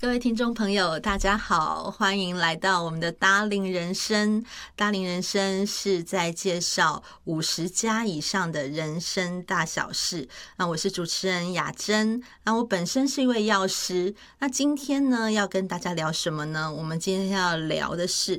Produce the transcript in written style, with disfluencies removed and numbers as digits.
各位听众朋友大家好，欢迎来到我们的达龄人生。达龄人生是在介绍50加以上的人生大小事。那我是主持人雅珍，那我本身是一位药师。那今天呢要跟大家聊什么呢？我们今天要聊的是